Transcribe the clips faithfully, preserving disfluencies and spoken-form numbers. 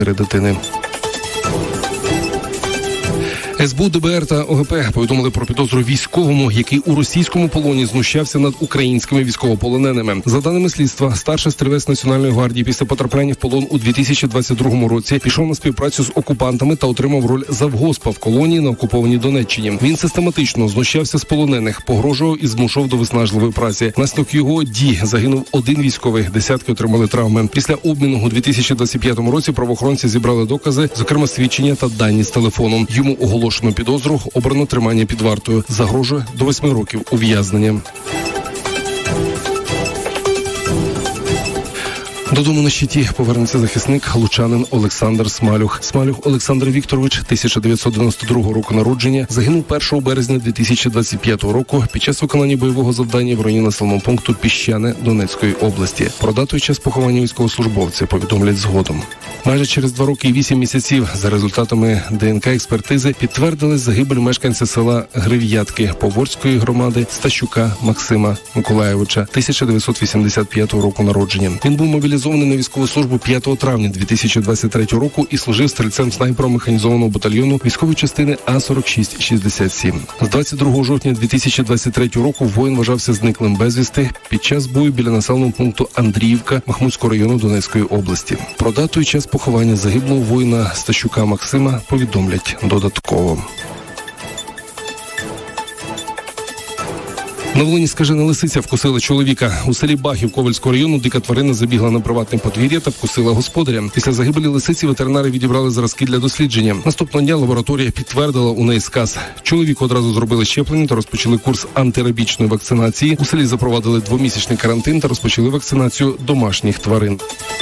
дитини. ес бе у, де бе ер та о ге пе повідомили про підозру військовому, який у російському полоні знущався над українськими військовополоненими. За даними слідства, старший стрілець Національної гвардії після потрапляння в полон у дві тисячі двадцять другому році пішов на співпрацю з окупантами та отримав роль завгоспа в колонії на окупованій Донеччині. Він систематично знущався з полонених, погрожував і змушував до виснажливої праці. Внаслідок його дій загинув один військовий, десятки отримали травми. Після обміну у дві тисячі двадцять п'ятому році правоохоронці зібрали докази, зокрема свідчення та дані з телефону. Йому оголошено підозру, обрано тримання під вартою. Загрожує до восьми років ув'язнення. Додому на щиті повернеться захисник, лучанин Олександр Смалюх. Смалюх Олександр Вікторович, тисяча дев'ятсот дев'яносто другого року народження, загинув першого березня дві тисячі двадцять п'ятого року під час виконання бойового завдання в районі населеного пункту Піщане Донецької області. Про дату і час поховання військовослужбовця повідомлять згодом. Майже через два роки і вісім місяців за результатами де ен ка експертизи підтвердили загибель мешканця села Грив'ятки Поворської громади Стащука Максима Миколайовича, тисяча дев'ятсот вісімдесят п'ятого року народження. Він був мобілізований на військову службу п'ятого травня дві тисячі двадцять третього року і служив стрільцем-снайпером механізованого батальйону військової частини А сорок шість шістдесят сім. З двадцять другого жовтня дві тисячі двадцять третього року воїн вважався зниклим безвісти під час бою біля населеного пункту Андріївка Махмутського району Донецької області. Про дату і час поховання загиблого воїна Стащука Максима повідомлять додатково. На Волині скажена лисиця вкусила чоловіка. У селі Бахів Ковальського району дика тварина забігла на приватне подвір'я та вкусила господаря. Після загибелі лисиці ветеринари відібрали зразки для дослідження. Наступного дня лабораторія підтвердила у неї сказ. Чоловіку одразу зробили щеплення та розпочали курс антирабічної вакцинації. У селі запровадили двомісячний карантин та розпочали вакцинацію домашніх тварин.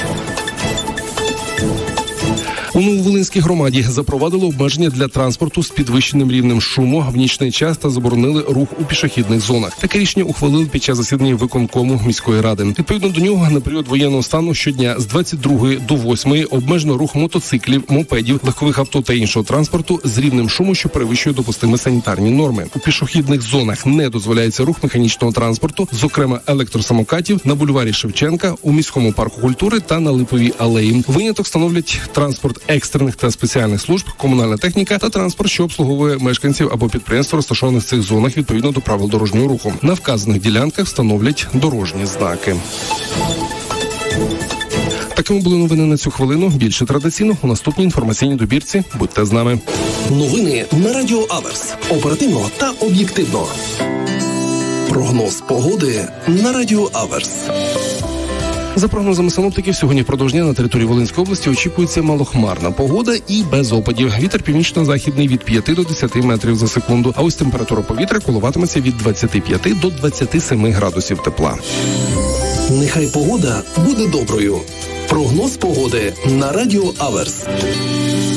У Нововолинській громаді запровадили обмеження для транспорту з підвищеним рівнем шуму в нічний час та заборонили рух у пішохідних зонах. Таке рішення ухвалили під час засідання виконкому міської ради. Відповідно до нього, на період воєнного стану щодня з двадцять другої до восьмої обмежено рух мотоциклів, мопедів, легкових авто та іншого транспорту з рівнем шуму, що перевищує допустимі санітарні норми. У пішохідних зонах не дозволяється рух механічного транспорту, зокрема електросамокатів, на бульварі Шевченка, у міському парку культури та на Липовій алеї. Виняток становлять транспорт екстрених та спеціальних служб, комунальна техніка та транспорт, що обслуговує мешканців або підприємств, розташованих в цих зонах відповідно до правил дорожнього руху. На вказаних ділянках встановлять дорожні знаки. Такими були новини на цю хвилину. Більше традиційно у наступній інформаційній добірці. Будьте з нами. Новини на Радіо Аверс. Оперативно та об'єктивно. Прогноз погоди на Радіо Аверс. За прогнозами синоптиків, сьогодні впродовж дня на території Волинської області очікується малохмарна погода і без опадів. Вітер північно-західний від п'яти до десяти метрів за секунду. А ось температура повітря коливатиметься від двадцяти п'яти до двадцяти семи градусів тепла. Нехай погода буде доброю. Прогноз погоди на Радіо Аверс.